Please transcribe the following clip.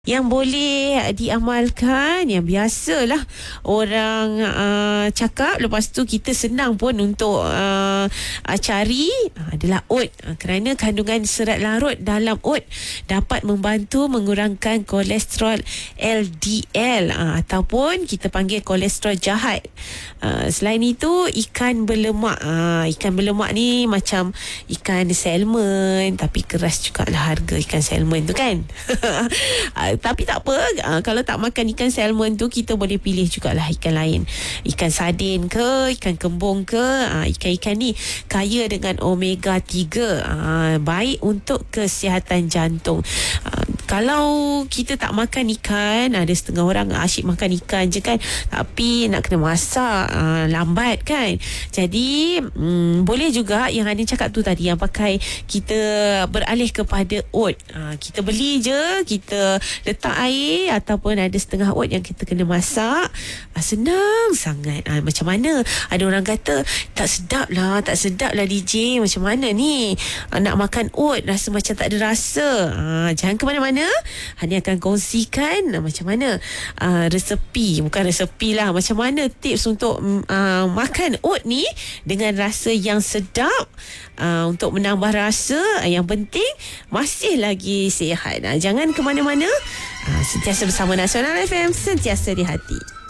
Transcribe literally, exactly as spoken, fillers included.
Yang boleh diamalkan, yang biasalah orang uh, cakap, lepas tu kita senang pun untuk uh, uh, cari adalah oat, uh, kerana kandungan serat larut dalam oat dapat membantu mengurangkan kolesterol L D L uh, ataupun kita panggil kolesterol jahat. Uh, selain itu, ikan berlemak, uh, ikan berlemak ni macam ikan salmon, tapi keras jugalah harga ikan salmon tu kan. uh, Tapi tak apa, uh, kalau tak makan ikan salmon tu, kita boleh pilih jugalah ikan lain. Ikan sardin ke, ikan kembung ke, uh, ikan-ikan ni kaya dengan omega tiga, uh, baik untuk kesihatan jantung. Uh, kalau kita tak makan ikan, ada setengah orang asyik makan ikan je kan, tapi nak kena masak, uh, lambat kan. Jadi um, boleh juga yang ada cakap tu tadi, yang pakai kita beralih kepada oat. Uh, kita beli je, kita letak air, ataupun ada setengah oat yang kita kena masak. uh, Senang sangat. uh, Macam mana? Ada orang kata tak sedap lah, tak sedap lah D J, macam mana ni uh, nak makan oat rasa macam tak ada rasa. uh, Jangan ke mana-mana. Hani akan kongsikan uh, macam mana uh, resepi, bukan resepi lah, macam mana tips untuk uh, makan oat ni dengan rasa yang sedap, uh, untuk menambah rasa. uh, Yang penting masih lagi sihat. uh, Jangan ke mana-mana. uh, Sentiasa bersama Nasional F M, sentiasa di hati.